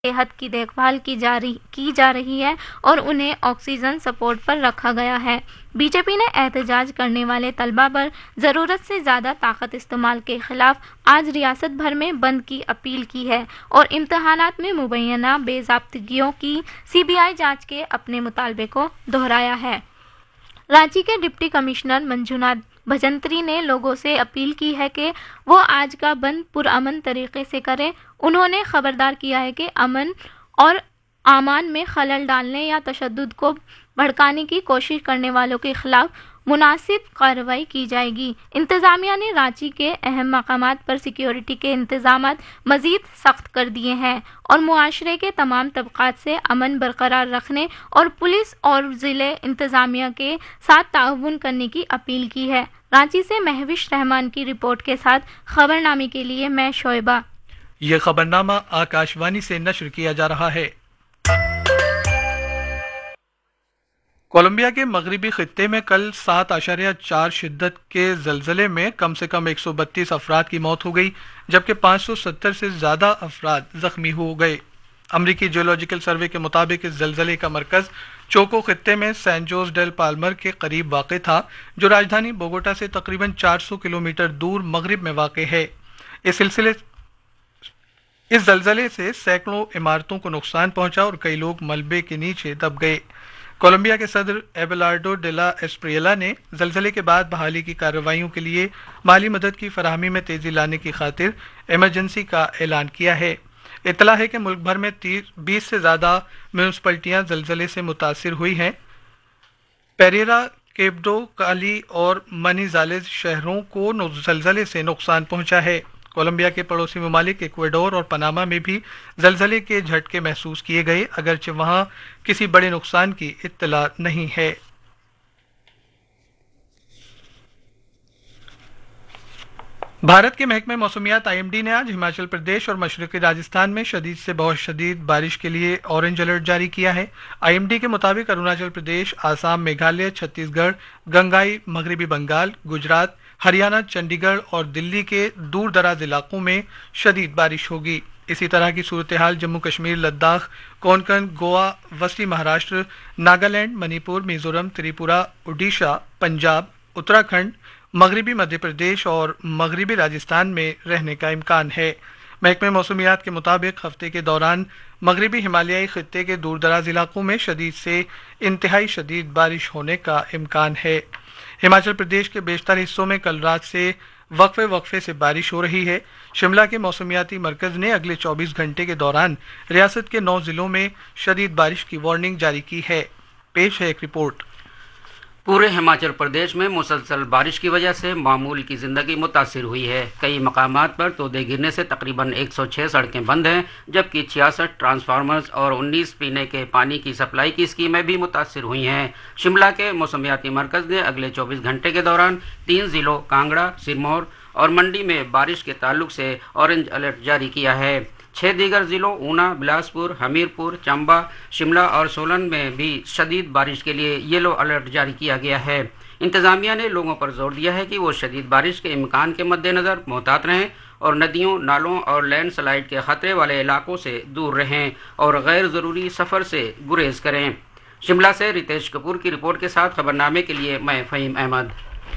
صحت کی دیکھ بھال کی جا رہی ہے اور انہیں آکسیجن سپورٹ پر رکھا گیا ہے۔ بی جے پی نے احتجاج کرنے والے طلباء پر ضرورت سے زیادہ طاقت استعمال کے خلاف آج ریاست بھر میں بند کی اپیل کی ہے اور امتحانات میں مبینہ بے ضابطگیوں کی سی بی آئی جانچ کے اپنے مطالبے کو دہرایا ہے۔ رانچی کے ڈپٹی کمشنر منجوناتھ بھجنتری نے لوگوں سے اپیل کی ہے کہ وہ آج کا بند پرامن طریقے سے کریں۔ انہوں نے خبردار کیا ہے کہ امن اور امان میں خلل ڈالنے یا تشدد کو بھڑکانے کی کوشش کرنے والوں کے خلاف مناسب کارروائی کی جائے گی۔ انتظامیہ نے رانچی کے اہم مقامات پر سیکیورٹی کے انتظامات مزید سخت کر دیے ہیں اور معاشرے کے تمام طبقات سے امن برقرار رکھنے اور پولیس اور ضلع انتظامیہ کے ساتھ تعاون کرنے کی اپیل کی ہے۔ رانچی سے مہوش رحمان کی رپورٹ کے ساتھ خبرنامے کے لیے میں شعیبہ۔ یہ خبرنامہ آکاشوانی سے نشر کیا جا رہا ہے۔ کولمبیا کے مغربی خطے میں کل 7.4 شدت کے زلزلے میں کم سے کم 132 افراد کی موت ہو گئی جبکہ 570 سے زیادہ افراد زخمی ہو گئے۔ امریکی جیولوجیکل سروے کے مطابق اس زلزلے کا مرکز چوکو خطے میں سین جوز ڈیل پالمر کے قریب واقع تھا جو راجدھانی بوگوٹا سے تقریباً 400 کلومیٹر دور مغرب میں واقع ہے۔ اس زلزلے سے سینکڑوں عمارتوں کو نقصان پہنچا اور کئی لوگ ملبے کے نیچے دب گئے۔ کولمبیا کے صدر ایبیلارڈو ڈیلا ایسپریلا نے زلزلے کے بعد بحالی کی کارروائیوں کے لیے مالی مدد کی فراہمی میں تیزی لانے کی خاطر ایمرجنسی کا اعلان کیا ہے۔ اطلاع ہے کہ ملک بھر میں 20 سے زیادہ میونسپلٹیاں زلزلے سے متاثر ہوئی ہیں۔ پیریرا، کیبڈو، کالی اور منیزالیز شہروں کو زلزلے سے نقصان پہنچا ہے۔ کولمبیا کے پڑوسی ممالک ایکواڈور اور پاناما میں بھی زلزلے کے جھٹکے محسوس کیے گئے اگرچہ وہاں کسی بڑے نقصان کی اطلاع نہیں ہے۔ بھارت کے محکمہ موسمیات IMD نے آج ہماچل پردیش اور مشرقی راجستھان میں شدید سے بہت شدید بارش کے لیے اورنج الرٹ جاری کیا ہے۔ IMD کے مطابق اروناچل پردیش، آسام، میگھالیہ، چھتیس گڑھ، گنگائی، مغربی بنگال، گجرات، ہریانہ، چنڈی گڑھ اور دلی کے دور دراز علاقوں میں شدید بارش ہوگی۔ اسی طرح کی صورتحال جموں کشمیر، لداخ، کونکن، گوا، وسطی مہاراشٹر، ناگالینڈ، منی پور، میزورم، تریپورہ، اڈیشہ، پنجاب، اتراکھنڈ، مغربی مدھیہ پردیش اور مغربی راجستھان میں رہنے کا امکان ہے۔ محکمہ موسمیات کے مطابق ہفتے کے دوران مغربی ہمالیائی خطے کے دور دراز علاقوں میں شدید سے انتہائی شدید بارش ہونے کا امکان ہے۔ ہماچل پردیش کے بیشتر حصوں میں کل رات سے وقفے سے بارش ہو رہی ہے۔ شملہ کے موسمیاتی مرکز نے اگلے 24 گھنٹے کے دوران ریاست کے 9 ضلعوں میں شدید بارش کی وارننگ جاری کی ہے۔ پیش ہے ایک رپورٹ۔ پورے ہماچل پردیش میں مسلسل بارش کی وجہ سے معمول کی زندگی متاثر ہوئی ہے۔ کئی مقامات پر تودے گرنے سے تقریباً 106 سڑکیں بند ہیں جبکہ 66 ٹرانسفارمرز اور 19 پینے کے پانی کی سپلائی کی اسکیمیں بھی متاثر ہوئی ہیں۔ شملہ کے موسمیاتی مرکز نے اگلے 24 گھنٹے کے دوران 3 ضلعوں کانگڑا، سرمور اور منڈی میں بارش کے تعلق سے اورنج الرٹ جاری کیا ہے۔ 6 دیگر ضلعوں اونا، بلاسپور، ہمیرپور، چمبا، شملہ اور سولن میں بھی شدید بارش کے لیے یلو الرٹ جاری کیا گیا ہے۔ انتظامیہ نے لوگوں پر زور دیا ہے کہ وہ شدید بارش کے امکان کے مد نظر محتاط رہیں اور ندیوں، نالوں اور لینڈ سلائیڈ کے خطرے والے علاقوں سے دور رہیں اور غیر ضروری سفر سے گریز کریں۔ شملہ سے ریتیش کپور کی رپورٹ کے ساتھ خبرنامے کے لیے میں فہیم احمد۔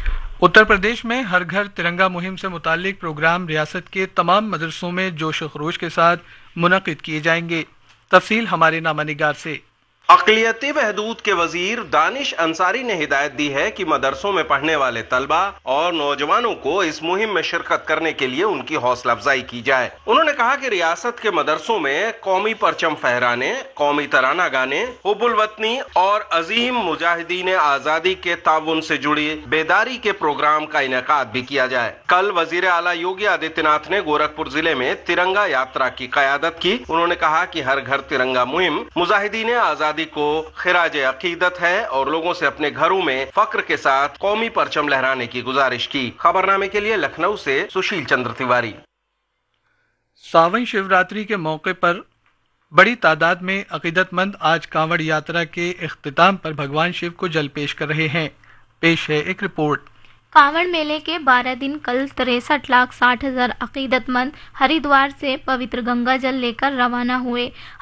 اتر پردیش میں ہر گھر ترنگا مہم سے متعلق پروگرام ریاست کے تمام مدرسوں میں جوش و خروش کے ساتھ منعقد کیے جائیں گے۔ تفصیل ہمارے نامہ نگار سے۔ اقلیتی بہبود کے وزیر دانش انصاری نے ہدایت دی ہے کہ مدرسوں میں پڑھنے والے طلبہ اور نوجوانوں کو اس مہم میں شرکت کرنے کے لیے ان کی حوصلہ افزائی کی جائے۔ انہوں نے کہا کہ ریاست کے مدرسوں میں قومی پرچم پھہرانے، قومی ترانہ گانے، حب الوطنی اور عظیم مجاہدین آزادی کے تعاون سے جڑی بیداری کے پروگرام کا انعقاد بھی کیا جائے۔ کل وزیر اعلیٰ یوگی آدتیہ ناتھ نے گورکھپور ضلع میں ترنگا یاترا کی قیادت کی۔ انہوں نے کہا کہ ہر گھر ترنگا مہم مجاہدین آزادی کو خراج عقیدت ہے اور لوگوں سے اپنے گھروں میں فخر کے ساتھ قومی پرچم لہرانے کی گزارش کی۔ خبرنامے کے لیے لکھنؤ سے سشیل چندر تیواری۔ ساون شیوراتری کے موقع پر بڑی تعداد میں عقیدت مند آج کانوڑ یاترا کے اختتام پر بھگوان شیو کو جل پیش کر رہے ہیں۔ پیش ہے ایک رپورٹ۔ कांवड़ मेले के 12 दिन कल 63,60,000 अकीदतमंद हरिद्वार से पवित्र गंगा जल लेकर रवाना हुए।